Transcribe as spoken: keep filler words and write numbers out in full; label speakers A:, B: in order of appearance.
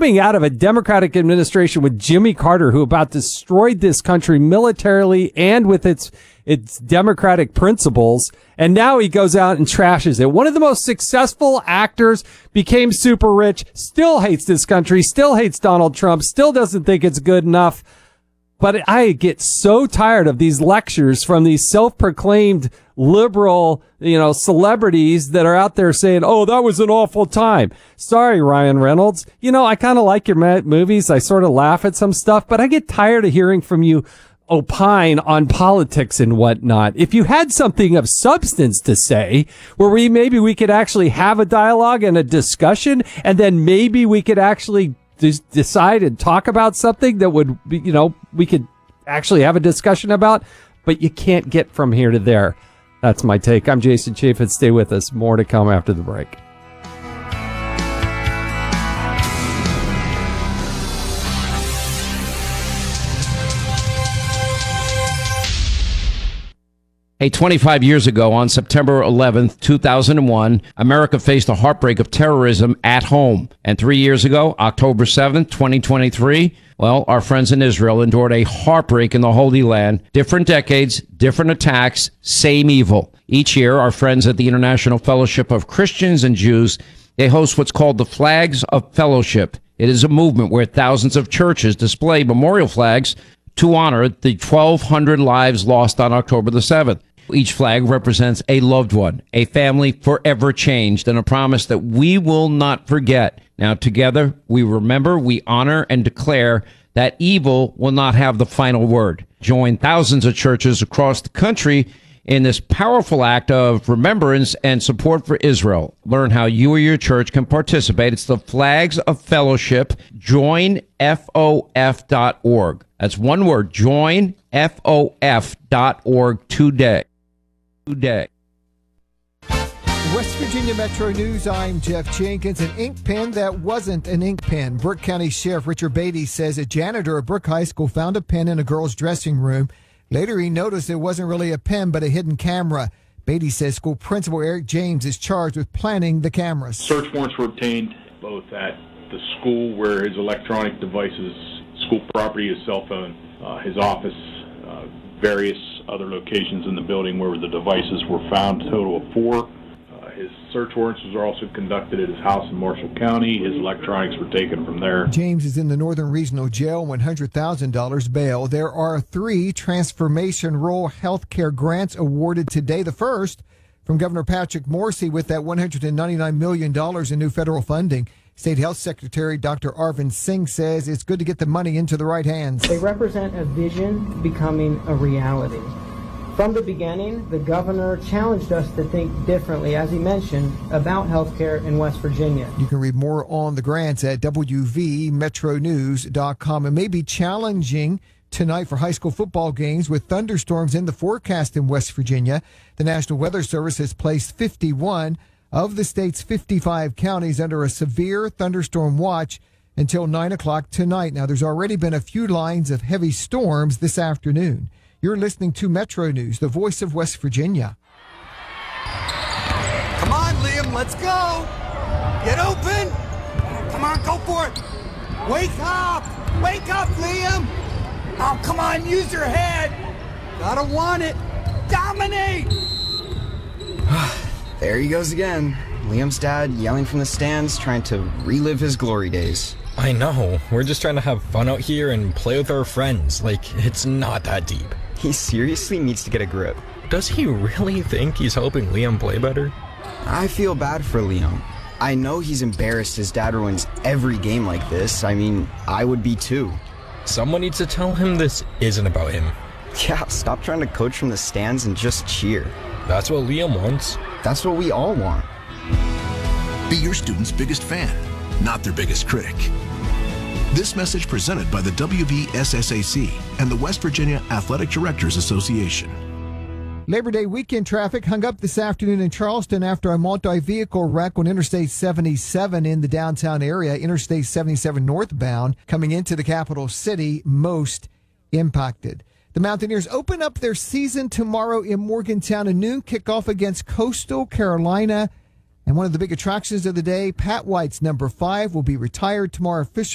A: coming out of a Democratic administration with Jimmy Carter, who about destroyed this country militarily and with its its democratic principles. And now he goes out and trashes it. One of the most successful actors, became super rich, still hates this country, still hates Donald Trump, still doesn't think it's good enough. But I get so tired of these lectures from these self-proclaimed liberal, you know, celebrities that are out there saying, oh, that was an awful time. Sorry, Ryan Reynolds. You know, I kind of like your ma- movies. I sort of laugh at some stuff, but I get tired of hearing from you opine on politics and whatnot. If you had something of substance to say, where we maybe we could actually have a dialogue and a discussion, and then maybe we could actually just decide and talk about something that would be, you know, we could actually have a discussion about, but you can't get from here to there. That's my take. I'm Jason Chaffetz. Stay with us. More to come after the break.
B: Hey, twenty-five years ago, on September eleventh, two thousand one, America faced a heartbreak of terrorism at home. And three years ago, October seventh, twenty twenty-three, well, our friends in Israel endured a heartbreak in the Holy Land. Different decades, different attacks, same evil. Each year, our friends at the International Fellowship of Christians and Jews, they host what's called the Flags of Fellowship. It is a movement where thousands of churches display memorial flags to honor the twelve hundred lives lost on October the seventh. Each flag represents a loved one, a family forever changed, and a promise that we will not forget. Now, together, we remember, we honor, and declare that evil will not have the final word. Join thousands of churches across the country in this powerful act of remembrance and support for Israel. Learn how you or your church can participate. It's the Flags of Fellowship. join F O F dot org. That's one word, join F O F dot org today. Today.
C: West Virginia Metro News, I'm Jeff Jenkins. An ink pen that wasn't an ink pen. Burke County Sheriff Richard Beatty says a janitor at Burke High School found a pen in a girl's dressing room. Later, he noticed it wasn't really a pen, but a hidden camera. Beatty says school principal Eric James is charged with planting the cameras.
D: Search warrants were obtained both at the school where his electronic devices, school property, his cell phone, uh, his office, uh, various other locations in the building where the devices were found, a total of four. Uh, his search warrants were also conducted at his house in Marshall County. His electronics were taken from there.
C: James is in the Northern Regional Jail, one hundred thousand dollars bail. There are three Transformation Rural Health Care grants awarded today. The first from Governor Patrick Morrisey with that one hundred ninety-nine million dollars in new federal funding. State Health Secretary Doctor Arvind Singh says it's good to get the money into the right hands.
E: They represent a vision becoming a reality. From the beginning, the governor challenged us to think differently, as he mentioned, about healthcare in West Virginia.
C: You can read more on the grants at W V metro news dot com. It may be challenging tonight for high school football games with thunderstorms in the forecast in West Virginia. The National Weather Service has placed fifty-one of the state's fifty-five counties under a severe thunderstorm watch until nine o'clock tonight. Now, there's already been a few lines of heavy storms this afternoon. You're listening to Metro News, the voice of West Virginia.
F: Come on, Liam, let's go. Get open. Come on, go for it. Wake up. Wake up, Liam. Oh, come on, use your head. Gotta want it. Dominate.
G: There he goes again. Liam's dad yelling from the stands, trying to relive his glory days.
H: I know. We're just trying to have fun out here and play with our friends. Like, it's not that deep.
G: He seriously needs to get a grip.
H: Does he really think he's helping Liam play better?
G: I feel bad for Liam. I know he's embarrassed his dad ruins every game like this. I mean, I would be too.
H: Someone needs to tell him this isn't about him.
G: Yeah, stop trying to coach from the stands and just cheer.
H: That's what Liam wants.
G: That's what we all want.
I: Be your student's biggest fan, not their biggest critic. This message presented by the W V S S A C and the West Virginia Athletic Directors Association.
C: Labor Day weekend traffic hung up this afternoon in Charleston after a multi-vehicle wreck on Interstate seventy-seven in the downtown area. Interstate seventy-seven northbound coming into the capital city, most impacted. The Mountaineers open up their season tomorrow in Morgantown. A noon kickoff against Coastal Carolina. And one of the big attractions of the day, Pat White's number five will be retired tomorrow officially.